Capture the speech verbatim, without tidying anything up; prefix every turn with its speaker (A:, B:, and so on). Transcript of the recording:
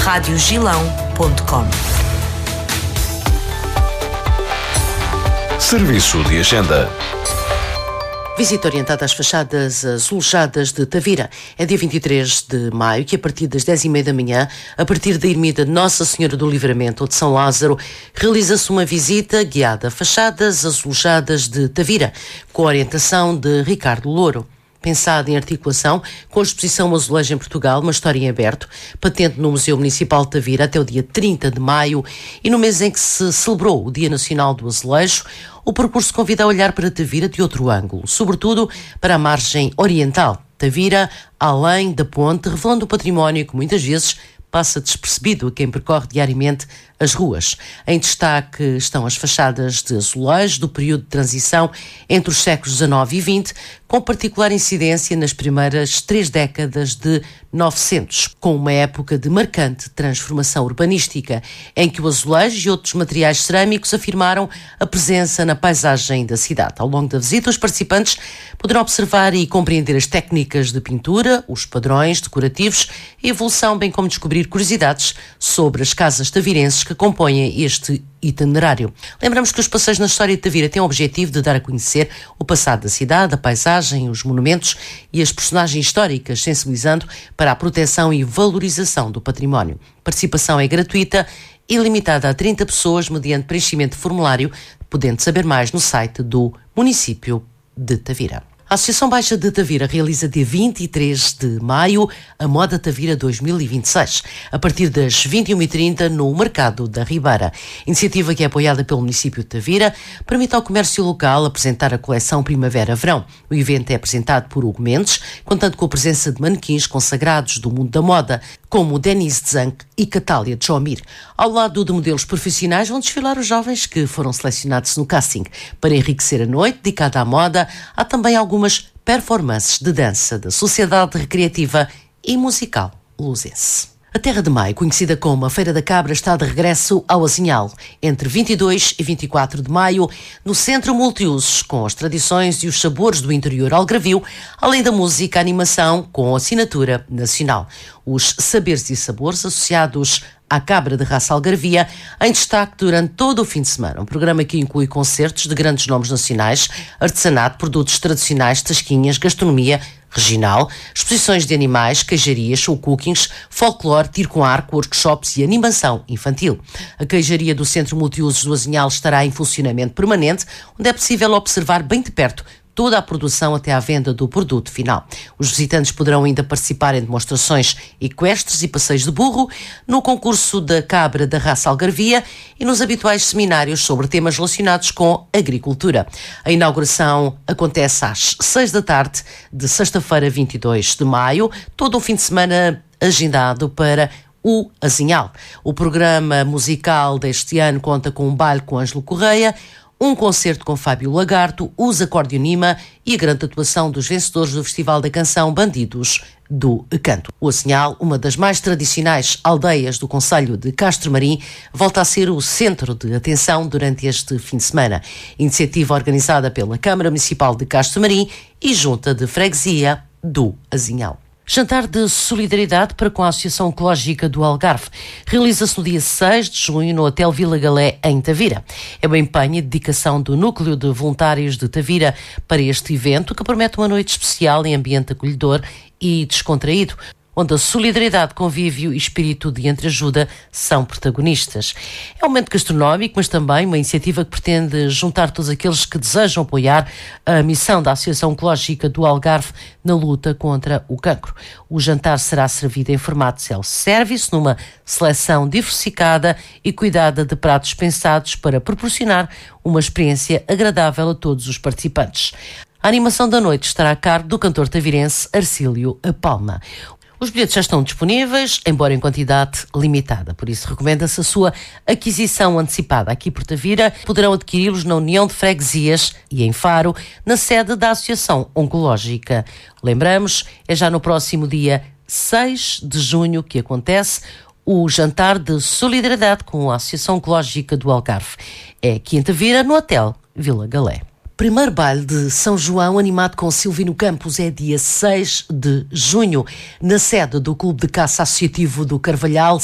A: rádio gilão ponto com.
B: Serviço de agenda.
C: Visita orientada às fachadas azuladas de Tavira. É dia vinte e três de maio que, a partir das dez e meia da manhã, a partir da ermida de Nossa Senhora do Livramento ou de São Lázaro, realiza-se uma visita guiada a fachadas azuladas de Tavira, com a orientação de Ricardo Louro. Pensado em articulação com a exposição Azulejo em Portugal, uma história em aberto, patente no Museu Municipal de Tavira até o dia trinta de maio, e no mês em que se celebrou o Dia Nacional do Azulejo, o percurso convida a olhar para Tavira de outro ângulo, sobretudo para a margem oriental. Tavira, além da ponte, revelando o património que muitas vezes passa despercebido a quem percorre diariamente as ruas. Em destaque estão as fachadas de azulejo do período de transição entre os séculos dezanove e vinte, com particular incidência nas primeiras três décadas de novecentos, com uma época de marcante transformação urbanística, em que o azulejo e outros materiais cerâmicos afirmaram a presença na paisagem da cidade. Ao longo da visita, os participantes poderão observar e compreender as técnicas de pintura, os padrões decorativos e a evolução, bem como descobrir curiosidades sobre as casas tavirenses que compõem este itinerário. Lembramos que os passeios na história de Tavira têm o objetivo de dar a conhecer o passado da cidade, a paisagem, os monumentos e as personagens históricas, sensibilizando para a proteção e valorização do património. A participação é gratuita e limitada a trinta pessoas mediante preenchimento de formulário, podendo saber mais no site do município de Tavira. A Associação Baixa de Tavira realiza dia vinte e três de maio a Moda Tavira dois mil e vinte e seis, a partir das vinte e uma e trinta no Mercado da Ribeira. Iniciativa que é apoiada pelo município de Tavira, permite ao comércio local apresentar a coleção Primavera-Verão. O evento é apresentado por Hugo Mendes, contando com a presença de manequins consagrados do mundo da moda, como Denise Dzank e Catália Jomir. Ao lado de modelos profissionais vão desfilar os jovens que foram selecionados no casting. Para enriquecer a noite dedicada à moda, há também algumas performances de dança da Sociedade Recreativa e Musical Luzense. A Terra de Maio, conhecida como a Feira da Cabra, está de regresso ao Azinhal, entre vinte e dois e vinte e quatro de maio, no Centro Multiusos, com as tradições e os sabores do interior algarvio, além da música e animação com assinatura nacional. Os saberes e sabores associados à cabra de raça algarvia, em destaque durante todo o fim de semana. Um programa que inclui concertos de grandes nomes nacionais, artesanato, produtos tradicionais, tasquinhas, gastronomia regional, exposições de animais, queijarias, show cookings, folclore, tiro com arco, workshops e animação infantil. A queijaria do Centro Multiusos do Azinhal estará em funcionamento permanente, onde é possível observar bem de perto toda a produção até à venda do produto final. Os visitantes poderão ainda participar em demonstrações equestres e passeios de burro, no concurso da cabra da raça algarvia e nos habituais seminários sobre temas relacionados com agricultura. A inauguração acontece às seis da tarde de sexta-feira, vinte e dois de maio, todo o fim de semana agendado para o Azinhal. O programa musical deste ano conta com um baile com Ângelo Correia, um concerto com Fábio Lagarto, os Acordeonima e a grande atuação dos vencedores do Festival da Canção Bandidos do Canto. O Azinhal, uma das mais tradicionais aldeias do concelho de Castro Marim, volta a ser o centro de atenção durante este fim de semana. Iniciativa organizada pela Câmara Municipal de Castro Marim e Junta de Freguesia do Azinhal. Jantar de solidariedade para com a Associação Ecológica do Algarve. Realiza-se no dia seis de junho no Hotel Vila Galé, em Tavira. É o empenho e dedicação do Núcleo de Voluntários de Tavira para este evento, que promete uma noite especial em ambiente acolhedor e descontraído, onde a solidariedade, convívio e espírito de entreajuda são protagonistas. É um momento gastronómico, mas também uma iniciativa que pretende juntar todos aqueles que desejam apoiar a missão da Associação Ecológica do Algarve na luta contra o cancro. O jantar será servido em formato self-service, numa seleção diversificada e cuidada de pratos pensados para proporcionar uma experiência agradável a todos os participantes. A animação da noite estará a cargo do cantor tavirense Arcílio Palma. Os bilhetes já estão disponíveis, embora em quantidade limitada, por isso recomenda-se a sua aquisição antecipada. Aqui por Tavira poderão adquiri-los na União de Freguesias e em Faro, na sede da Associação Oncológica. Lembramos, é já no próximo dia seis de junho que acontece o jantar de solidariedade com a Associação Oncológica do Algarve. É aqui em Tavira, no Hotel Vila Galé. Primeiro baile de São João, animado com Silvino Campos, é dia seis de junho, na sede do Clube de Caça Associativo do Carvalhal,